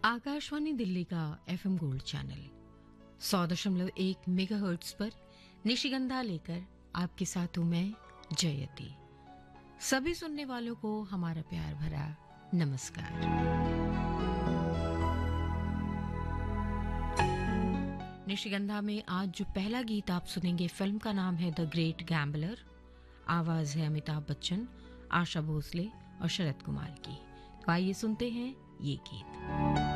आकाशवाणी दिल्ली का FM gold channel 100.1 megahertz पर निशिगंधा लेकर आपके साथ हूं मैं जयति। सभी सुनने वालों को हमारा प्यार भरा नमस्कार। निशिगंधा में आज जो पहला गीत आप सुनेंगे, फिल्म का नाम है द ग्रेट गैम्बलर। आवाज है अमिताभ बच्चन, आशा भोसले और शरद कुमार की। तो आइए सुनते हैं ये गीत।